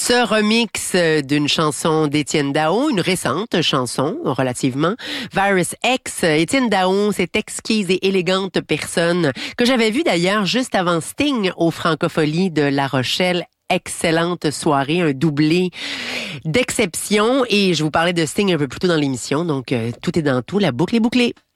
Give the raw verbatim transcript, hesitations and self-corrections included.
Ce remix d'une chanson d'Étienne Dao, une récente chanson relativement, Virus X. Étienne Dao, cette exquise et élégante personne que j'avais vue d'ailleurs juste avant Sting au Francophonie de La Rochelle. Excellente soirée, un doublé d'exception. Et je vous parlais de Sting un peu plus tôt dans l'émission, donc euh, tout est dans tout, la boucle est bouclée.